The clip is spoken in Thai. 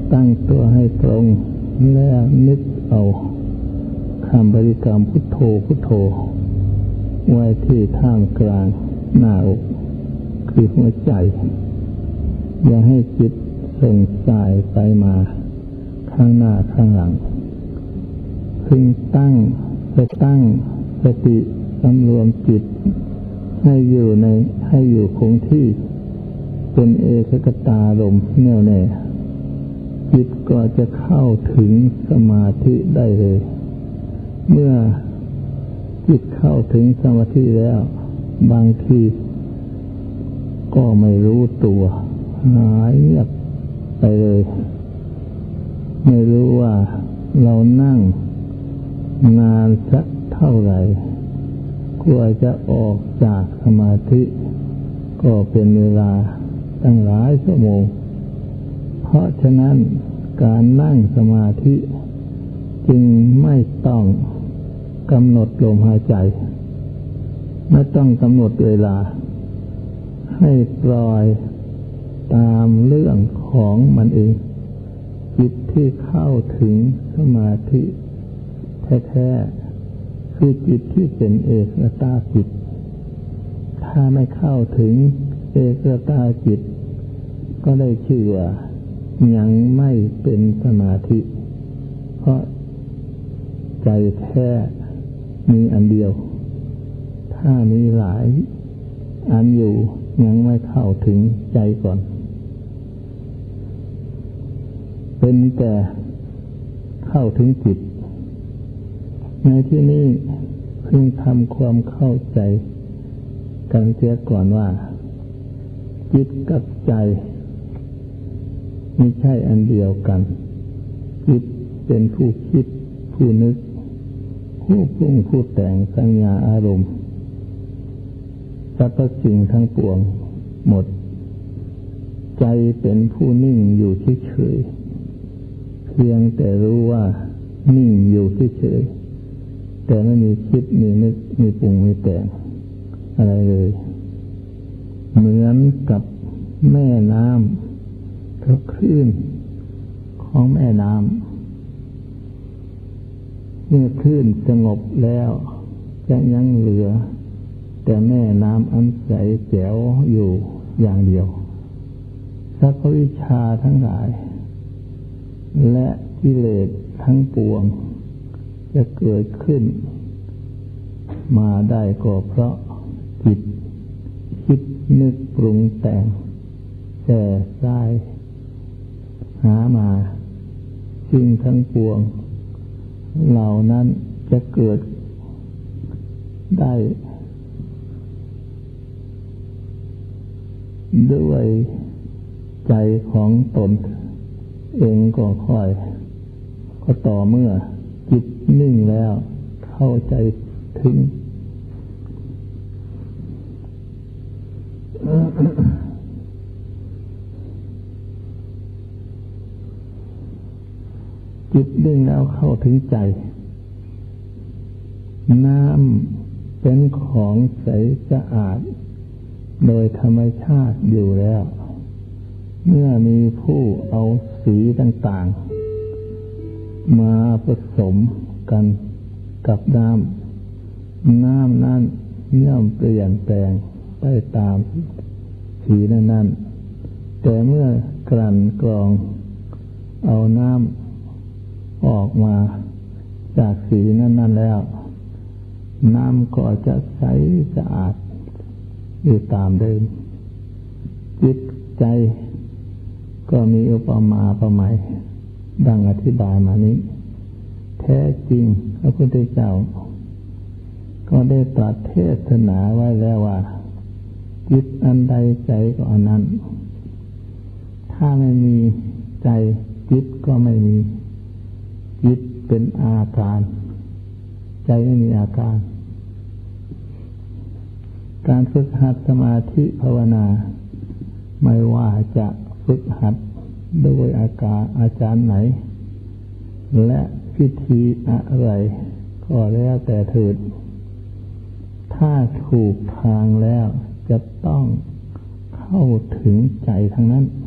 ตั้งตัวให้ตรงแล้วนึกเอาคำบริกรรมพุทโธพุทโธไว้ที่ท่ามกลางหน้าอกคือหัวใจอย่าให้จิตส่งสายไปมาข้างหน้าข้างหลังพึงตั้งสติสำรวมจิตให้อยู่คงที่เป็นเอกคตารมณ์แน่วแน่จิตก็จะเข้าถึงสมาธิได้เลยเมื่อจิตเข้าถึงสมาธิแล้วบางทีก็ไม่รู้ตัวหายเงียบไปเลยไม่รู้ว่าเรานั่งนานสักเท่าไหร่กว่าจะออกจากสมาธิก็เป็นเวลาตั้งหลายชั่วโมงเพราะฉะนั้นการนั่งสมาธิจึงไม่ต้องกำหนดลมหายใจไม่ต้องกำหนดเวลาให้ปล่อยตามเรื่องของมันเองจิตที่เข้าถึงสมาธิแท้ๆคือจิตที่เป็นเอกตาจิตถ้าไม่เข้าถึงเอกตาจิตก็ได้ชื่อว่ายังไม่เป็นสมาธิเพราะใจแท้มีอันเดียวถ้ามีหลายอันอยู่ยังไม่เข้าถึงใจก่อนเป็นแต่เข้าถึงจิตในที่นี้พึงทำความเข้าใจกันเสียก่อนว่าจิตกับใจไม่ใช่อันเดียวกันจิตเป็นผู้คิดผู้นึกผู้ปรุงผู้แต่งสัญญาอารมณ์สรรพสิ่งทั้งปวงหมดใจเป็นผู้นิ่งอยู่เฉยๆเพียงแต่รู้ว่านิ่งอยู่เฉยๆแต่ไม่มีคิดมีนึกมีปรุงมีแต่งอะไรเลยเหมือนกับแม่น้ำกับคลื่นของแม่น้ำเมื่อคลื่นสงบแล้วจะยังเหลือแต่แม่น้ำอันใสแจ๋วอยู่อย่างเดียวสัพพวิชชาทั้งหลายและกิเลสทั้งปวงจะเกิดขึ้นมาได้ก็เพราะจิตคิดนึกปรุงแต่งแต่สายหามาสิ่งทั้งปวงเหล่านั้นจะเกิดได้ด้วยใจของตนเองก็ต่อเมื่อจิตนิ่งแล้วเข้าใจถึงจิตนิ่งแล้วเข้าถึงใจน้ำเป็นของใสสะอาดโดยธรรมชาติอยู่แล้วเมื่อมีผู้เอาสีต่างๆมาผสมกันกับน้ำนั้นย่อมเปลี่ยนแปลงไปตามสีนั้นๆแต่เมื่อกลั่นกรองเอาน้ำออกมาจากสีนั้นๆแล้วน้ำก็จะใสสะอาดอยู่ตามเดิมจิตใจก็มีอุปมาอุปไมยดังอธิบายมานี้แท้จริงพระพุทธเจ้าก็ได้ตรัสเทศนาไว้แล้วว่าจิตอันใดใจก็อันนั้นถ้าไม่มีใจจิตก็ไม่มีจิตเป็นอาการใจไม่มีอาการการฝึกหัดสมาธิภาวนาไม่ว่าจะฝึกหัดโดยอาจารย์ไหนและพิธีอะไรก็แล้วแต่เถิดถ้าถูกทางแล้วจะต้องเข้าถึงใจทั้งนั้น